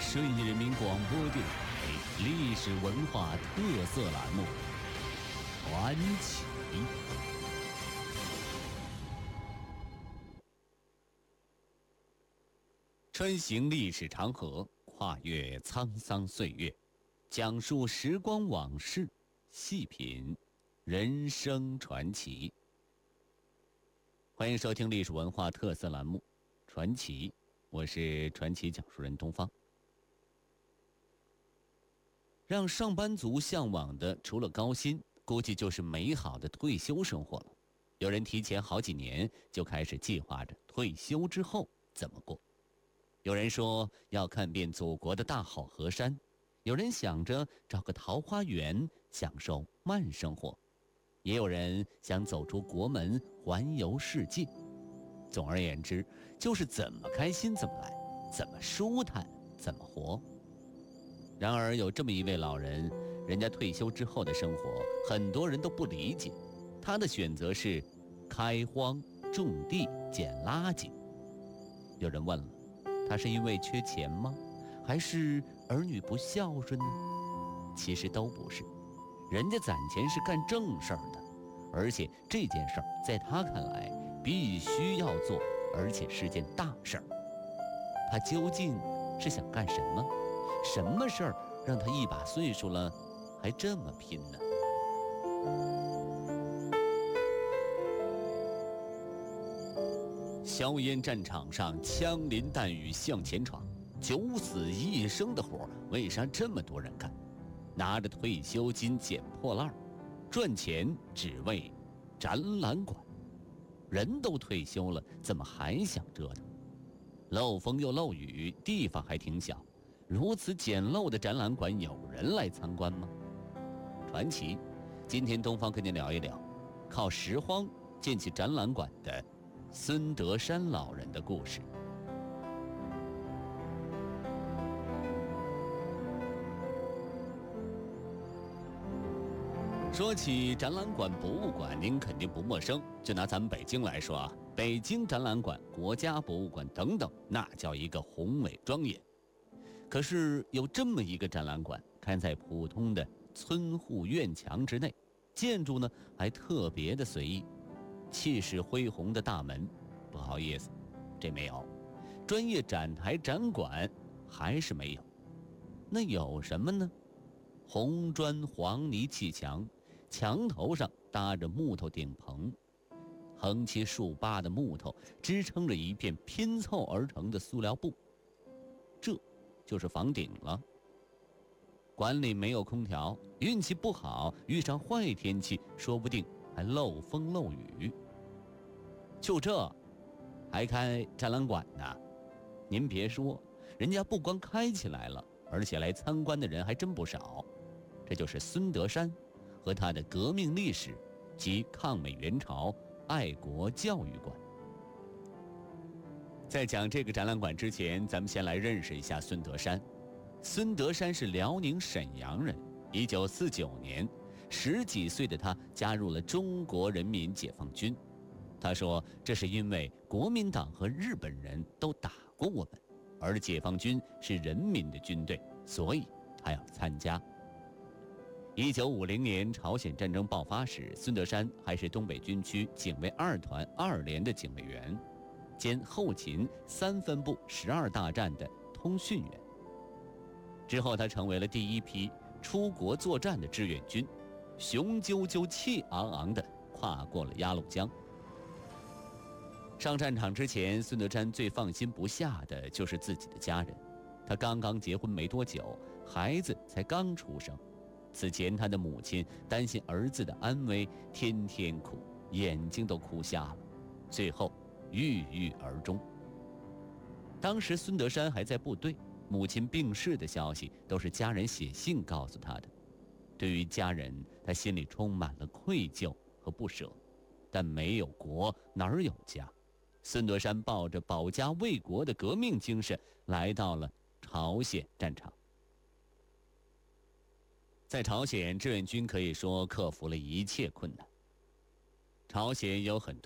顺义人民广播电台历史文化特色栏目《传奇》。穿行历史长河，跨越沧桑岁月，讲述时光往事，细品人生传奇。欢迎收听历史文化特色栏目《传奇》，我是传奇讲述人东方。让上班族向往的，除了高薪，估计就是美好的退休生活了。有人提前好几年就开始计划着退休之后怎么过。有人说要看遍祖国的大好河山，有人想着找个桃花源享受慢生活，也有人想走出国门环游世界。总而言之，就是怎么开心怎么来，怎么舒坦怎么活。然而有这么一位老人，人家退休之后的生活很多人都不理解。他的选择是开荒种地捡垃圾。有人问了，他是因为缺钱吗？还是儿女不孝顺呢？其实都不是，人家攒钱是干正事儿的，而且这件事儿在他看来必须要做，而且是件大事儿。他究竟是想干什么？什么事儿让他一把岁数了还这么拼呢？硝烟战场上枪林弹雨向前闯，九死一生的活为啥这么多人干？拿着退休金捡破烂，赚钱只为展览馆。人都退休了，怎么还想折腾？漏风又漏雨，地方还挺小，如此简陋的展览馆有人来参观吗？传奇，今天东方跟您聊一聊靠拾荒建起展览馆的孙德山老人的故事。说起展览馆、博物馆，您肯定不陌生。就拿咱们北京来说啊，北京展览馆、国家博物馆等等，那叫一个宏伟庄严。可是有这么一个展览馆，开在普通的村户院墙之内，建筑呢还特别的随意，气势恢宏的大门，不好意思，这没有。专业展台展馆还是没有。那有什么呢？红砖黄泥砌墙，墙头上搭着木头顶棚，横七竖八的木头支撑着一片拼凑而成的塑料布，这就是房顶了。馆里没有空调，运气不好遇上坏天气，说不定还漏风漏雨。就这还开展览馆呢？您别说，人家不光开起来了，而且来参观的人还真不少。这就是孙德山和他的革命历史及抗美援朝爱国教育馆。在讲这个展览馆之前，咱们先来认识一下孙德山。孙德山是辽宁沈阳人，1949年10几岁的他加入了中国人民解放军。他说，这是因为国民党和日本人都打过我们，而解放军是人民的军队，所以他要参加。1950年朝鲜战争爆发时，孙德山还是东北军区警卫2团2连的警卫员，兼后勤3分部12大站的通讯员。之后他成为了第一批出国作战的志愿军，雄赳赳气昂昂地跨过了鸭绿江。上战场之前，孙德山最放心不下的就是自己的家人。他刚刚结婚没多久，孩子才刚出生。此前他的母亲担心儿子的安危，天天哭，眼睛都哭瞎了，最后郁郁而终。当时孙德山还在部队，母亲病逝的消息都是家人写信告诉他的。对于家人，他心里充满了愧疚和不舍，但没有国哪儿有家？孙德山抱着保家卫国的革命精神来到了朝鲜战场。在朝鲜，志愿军可以说克服了一切困难。朝鲜有很